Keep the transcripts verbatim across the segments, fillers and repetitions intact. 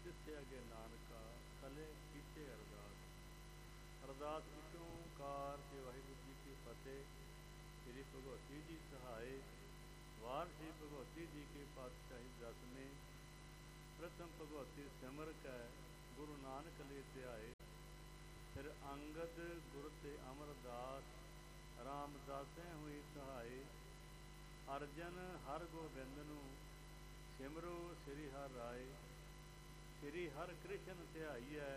ਤਿਸੇ ਅਗੇ ਨਾਨਕਾ ਕਲੇ ਕੀਤੇ ਅਰਦਾਸ। ਅਰਦਾਸ ਇੱਕ ਓਂਕਾਰ ਤੇ ਵਾਹਿਗੁਰੂ ਜੀ ਕੀ ਫਤਿਹ। ਸ੍ਰੀ ਭਗਵਤੀ ਜੀ ਸਹਾਏ। ਵਾਰ ਸ੍ਰੀ ਭਗਵਤੀ ਜੀ ਕੀ ਪਾਤਸ਼ਾਹੀ ਦਸਵੇਂ। ਪ੍ਰਥਮ ਭਗਵਤੀ ਸਿਮਰ ਕੈ ਗੁਰੂ ਨਾਨਕ ਲੇ ਧਿਆਏ। ਫਿਰ ਅੰਗਦ ਗੁਰ ਤੇ ਅਮਰਦਾਸ ਰਾਮਦਾਸੈ ਹੋਈ ਸਹਾਏ। ਅਰਜਨ ਹਰ ਗੋਬਿੰਦ ਨੂੰ ਸਿਮਰੋ ਸ੍ਰੀ ਹਰਿ ਰਾਏ। ਸ੍ਰੀ ਹਰਿ ਕ੍ਰਿਸ਼ਨ ਧਿਆਈਐ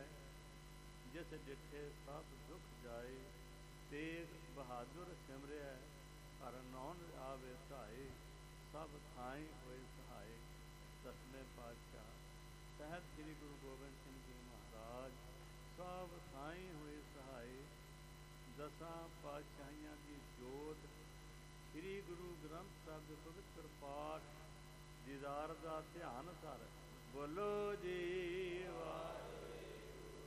ਜਿਸ ਡਿਠੇ ਸਭ ਦੁਖ ਜਾਏ। ਤੇਗ ਬਹਾਦੁਰ ਸਿਮਰਿਐ ਹਰਿ ਨਾਉ ਆਵੇ ਧਾਏ। ਸਭ ਥਾਈ ਹੋਏ ਸਹਾਏ। ਦਸਵੇਂ ਪਾਤਸ਼ਾਹ ਸਾਹਿਬ ਸ੍ਰੀ ਗੁਰੂ ਗੋਬਿੰਦ ਸਿੰਘ ਜੀ ਮਹਾਰਾਜ ਸਭ ਥਾਈ ਹੋਏ ਸਹਾਏ। ਦਸਾਂ ਪਾਤਸ਼ਾਹੀਆਂ ਦੀ ਜੋਤ ਸ੍ਰੀ ਗੁਰੂ ਗ੍ਰੰਥ ਸਾਹਿਬ ਦੇ ਪਵਿੱਤਰ ਪਾਠ ਦੀਦਾਰ ਦਾ ਧਿਆਨ ਧਰ। ਬੋਲੋ ਜੀ ਵਾਹਿਗੁਰੂ।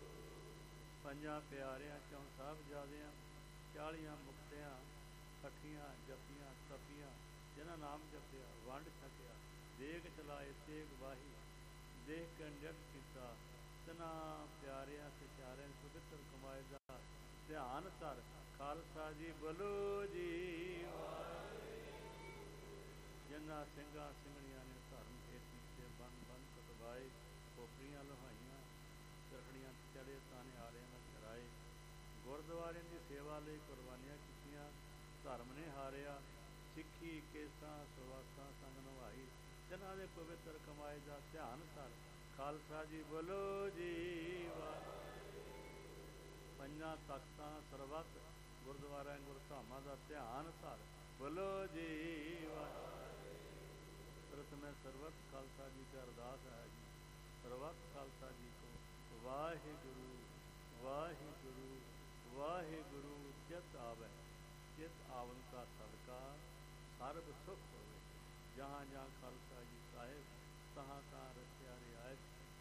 ਪੰਜਾਂ ਪਿਆਰਿਆਂ ਚੋਂ ਸਾਹਿਬਜ਼ਾਦਿਆਂ ਚਾਲੀਆਂ ਮੁਕਤਿਆਂ ਸਖੀਆਂ ਜਪੀਆਂ ਤਪੀਆਂ ਜਿਨ੍ਹਾਂ ਨਾਮ ਜਪਿਆ ਵੰਡ ਛਕਿਆ ਦੇਗ ਚਲਾਏ ਤੇਗ ਵਾਹੀ ਦੇਖ ਕੇ ਨਿਰਤ ਕੀਤਾ। ਤਿਨਾਂ ਪਿਆਰਿਆਂ ਤੇ ਚਾਰਿਆਂ ਪਵਿੱਤਰ ਕਮਾਏ ਦਾ ਧਿਆਨ ਧਰ। ਖਾਲਸਾ ਜੀ ਬੋਲੋ ਜੀ ਵਾਹਿਗੁਰੂ। ਜਿਨ੍ਹਾਂ ਸਿੰਘਾਂ ਸਿੰਘਣੀਆਂ ਨੇ ਧਰਮ ਹੇਠ ਨੀਚੇ ਬੰਨ ਬੰਨ ਕਟਵਾਏ ਖੋਪਰੀਆਂ ਲੋਹਾਈਆਂ ਚਰਖੜੀਆਂ ਚੜੇ ਤਾਨੇ ਹਾਰਿਆਂ ਨਾਲ ਚਰਾਏ। ਗੁਰਦੁਆਰਿਆਂ ਦੀ ਸੇਵਾ ਲਈ ਕੁਰਬਾਨੀਆਂ ਕੀਤੀਆਂ ਧਰਮ ਨੇ ਹਾਰਿਆ। ਸਿੱਖੀ ਕੇਸਾਂ ਸੁਵਾਸਾਂ ਸੰਗ ਨਿਭਾਈ ਜਿਨ੍ਹਾਂ ਦੇ ਪਵਿੱਤਰ ਕਮਾਏ ਦਾ ਧਿਆਨ ਧਰ। ਖਾਲਸਾ ਜੀ ਬੋਲੋ ਜੀ ਵਾਹਿਗੁਰੂ। ਪੰਜਾਂ ਤਖਤਾਂ ਸਰਬੱਤ ਗੁਰਦੁਆਰਿਆਂ ਗੁਰਧਾਮਾਂ ਦਾ ਧਿਆਨ ਧਰ। ਬੋਲੋ ਜੀ ਵਾਹਿਗੁਰੂ। ਪ੍ਰਥਮੇ ਸਰਬੱਤ ਖਾਲਸਾ ਜੀ ਕੀ ਅਰਦਾਸ ਹੈ ਜੀ। ਸਰਬੱਤ ਖਾਲਸਾ ਜੀ ਕੋ ਵਾਹਿਗੁਰੂ ਵਾਹਿਗੁਰੂ ਵਾਹਿਗੁਰੂ। ਚਿਤ ਆਵੈ ਚਿਤ ਆਵਨ ਕਾ ਸਦਕਾ ਸਰਬ ਸੁਖ ਹੋਵੇ। ਜਹਾਂ ਜਹਾਂ ਖਾਲਸਾ ਜੀ ਸਾਹਿਬ ਤਹਾਂ ਤਹਾਂ ਰਖਿਆ ਰਿਆਇਤ।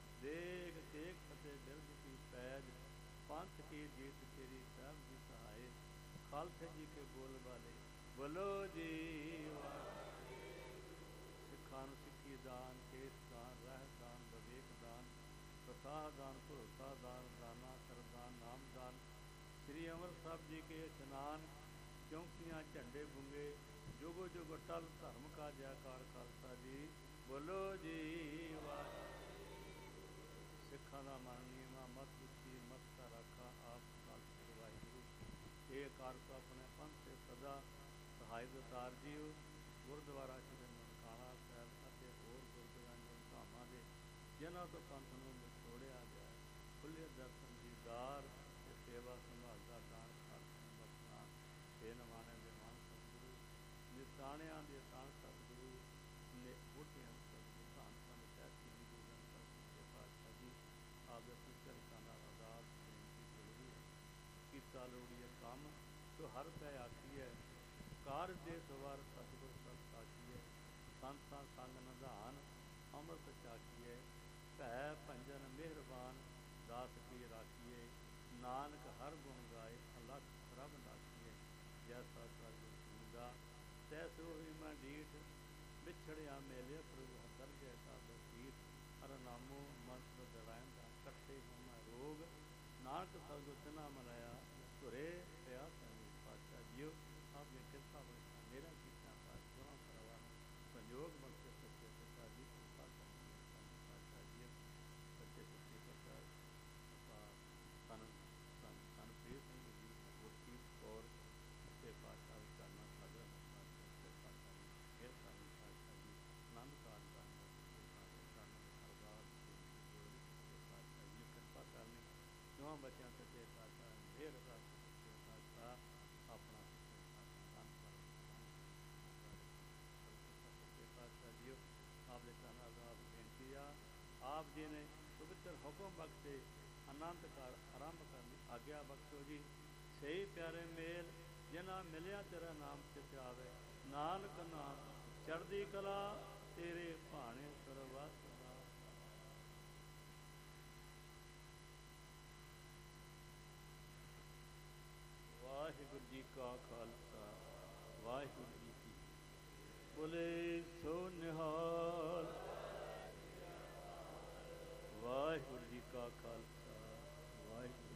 ਦੇਖ ਦੇਖ ਫਤਿਹ ਬਿਰਦ ਕੀ ਪੈਜ ਪੰਥ ਕੀ ਜੀਤ ਤੇਰੀ ਸਾਹਿਬ ਜੀ ਸਹਾਏ। ਖਾਲਸੇ ਜੀ ਕੇ ਬੋਲ ਵਾਲੇ ਬੋਲੋ ਜੀ ਵਾਹਿਗੁਰੂ। ਸਿੱਖਾਂ ਨੂੰ ਸਿੱਖੀ ਦਾਨ ਕੇਸ ਦਾਨ ਰਹਿ ਦਾਨ ਵਿਵੇਕ ਦਾਨ ਪ੍ਰਸਾਦ ਦਾਨ ਭਰੋਸਾ ਦਾਨ ਦਾਨਾ ਸਰਦਾਨ ਨਾਮ ਦਾਨ। ਸ੍ਰੀ ਅੰਮ੍ਰਿਤ ਸਾਹਿਬ ਜੀ ਕੇ ਇਸ਼ਨਾਨ ਚੌਂਕੀਆਂ ਝੰਡੇ ਬੁੰਗੇ ਜੁਗੋ ਜੁਗ ਟਲ ਧਰਮ ਕਾ ਜੈਕਾਰ। ਖਾਲਸਾ ਜੀ ਬੋਲੋ ਜੀ ਵਾਹਿਗੁਰੂ। ਸਿੱਖਾਂ ਦਾ ਮਨ ਨੀਵਾਂ ਮਤ ਉੱਚੀ ਮਤ ਕਾ ਰਾਖਾ ਆਪ ਖਾਲਸੇ ਵਾਹਿਗੁਰੂ। ਇਹ ਕਾਰ ਤੋਂ ਆਪਣੇ ਪੰਥ ਤੇ ਸਦਾ ਸਹਾਇ ਦਤਾਰ ਜੀਓ। ਗੁਰਦੁਆਰਾ ਸ੍ਰੀ ਨਨਕਾਣਾ ਸਾਹਿਬ ਅਤੇ ਹੋਰ ਗੁਰਦੁਆਰਿਆਂ ਧਾਮਾਂ ਦੇ ਜਿਨ੍ਹਾਂ ਤੋਂ ਪੰਥ ਨੂੰ ਵਿਛੋੜਿਆ ਗਿਆ ਖੁੱਲ੍ਹੇ ਦਰਸ਼ਨ ਦੀਦਾਰ ਤੇ ਸੇਵਾ ਸੰਭਾਲ ਦਾ ਦਾਨ ਖਾਲਸੇ ਨੂੰ ਬਖਸ਼ਣਾ। ਛੇ ਨਵਾਣਿਆਂ ਦੇ ਮਾਨ ਸਤਿਗੁਰੂ ਨਿਤਾਣਿਆਂ ਦੇ ਤਾਣ ਸਤਿਗੁਰੂ ਨੇ ਬੁੱਢਿਆਂ ਸਤਿਗੁਰੂ ਧੰਨ ਧੰਨ ਸਾਹਿਬ ਸ੍ਰੀ ਗੁਰੂ ਗ੍ਰੰਥ ਸਾਹਿਬ ਸੱਚੇ ਪਾਤਸ਼ਾਹ ਜੀ ਆਪ ਦੇ ਪੁੱਤਰ ਕਾਨਾ ਅਰਦਾਸ ਬੇਨਤੀ ਜੁੜਦੀ ਹੈ। ਕੀਤਾ ਲੋੜੀਏ ਕੰਮ ਤੋ ਹਰ ਪੈ ਆਖੀਐ। ਕਾਰਜ ਦੇ ਸਵਾਰ ਸਤਿਗੁਰ ਸਭ ਸਾਖੀਐ। ਸੰਤਾਂ ਸੰਗ ਨਿਧਾਨ ਅੰਮ੍ਰਿਤ ਚਾਖੀਐ। ਭੈ ਭੰਜਨ ਮਿਹਰਬਾਨ ਦਾਸ ਕੀ ਰਾਖੀਏ। ਨਾਨਕ ਹਰ ਗੁਣ ਗਾਏ ਅਲਖ ਪ੍ਰਭ ਨਾਖੀਏ। ਜੈਸਾ ਸਤਿਗੁਰ ਸੁਣਦਾ ਤੈਸੋ ਹੀ ਮੈਂ ਡੀਠ। ਵਿਛੜਿਆ ਮੇਲੇ ਪ੍ਰਭੂ ਕਰ ਜੈ ਕਾ ਬਸੀਠ। ਹਰ ਨਾਮੋ ਮਸਤ ਦਰਾਇਣ ਦਾ ਕੱਟੇ ਗੁਨਾ ਰੋਗ। ਨਾਨਕ ਸਤਿਗੁਰ ਤਿਨਾ ਮਨਾਇਆ ਧੁਰੇ ਪਿਆ ਸੰਗੀ। ਪਾਤਸ਼ਾਹ ਜੀਓ ਆਪ ਨੇ ਕਿਰਪਾ ਬਖਸ਼ਾ ਮੇਰਾ ਕੀਤਾ ਪਾਸ ਗੁਰਾਂ ਪਰਵਾਨ ਸੰਯੋਗ ਬਖਸ਼ੇ ਸੱਚੇ ਪਿਤਾ ਜੀ ਕਿਰਪਾ ਕਰਨੀ। ਪਾਤਸ਼ਾਹ ਜੀ ਸੱਚੇ ਸੱਚੇ ਪਿਤਾ ਸਨ ਸਨ ਸਨ ਪ੍ਰਿਯ ਸਿੰਘ ਜੀ ਗੁਰਪ੍ਰੀਤ ਕੌਰ ਸੱਚੇ ਪਾਤਸ਼ਾਹ ਕਰਨਾ ਸਾਧਨ ਕਿਰਪਾ ਕਰਨੀ ਫਿਰ ਕਰਨੀ। ਪਾਤਸ਼ਾਹ ਜੀ ਆਨੰਦ ਕਾਰ ਕਰਨਾ ਅਰਦਾਸ ਪਾਤਸ਼ਾਹ ਜੀ ਕਿਰਪਾ ਕਰਨੀ। ਦੋਵਾਂ ਬੱਚਿਆਂ ਸੱਚੇ ਪਾਤਸ਼ਾਹ ਫਿਰ ਅਰਦਾਸ ਸੱਚੇ ਪਾਤਸ਼ਾਹ ਆਪਣਾ ਸੱਚੇ ਪਾਤਸ਼ਾਹ ਜੀ ਆਪ ਦੇ ਚਰਨ ਅਰਦਾਸ ਬੇਨਤੀ ਆ। ਆਪ ਜੀ ਨੇ ਪਵਿੱਤਰ ਹੁਕਮ ਬਖਸ਼ੇ ਆਨੰਦ ਕਾਰ ਆਰੰਭ ਕਰਨੀ ਆਗਿਆ ਬਖਸ਼ੋ ਜੀ। ਸਹੀ ਪਿਆਰੇ ਮੇਲ ਜਿਨ੍ਹਾਂ ਮਿਲਿਆ ਤੇਰਾ ਨਾਮ ਚਿਤ ਆਵੇ। ਨਾਨਕ ਨਾਮ ਚੜ੍ਹਦੀ ਕਲਾ ਤੇਰੇ ਭਾਣੇ ਸਰਬੱਤ ਦਾ। ਵਾਹਿਗੁਰੂ ਜੀ ਕਾ ਖਾਲਸਾ ਵਾਹਿਗੁਰੂ ਜੀ ਕੀ ਬੋਲੇ ਸੋ ਨਿਹਾਲ। ਵਾਹਿਗੁਰੂ ਕਾ ਖਾਲਸਾ ਵਾਹਿਗੁਰੂ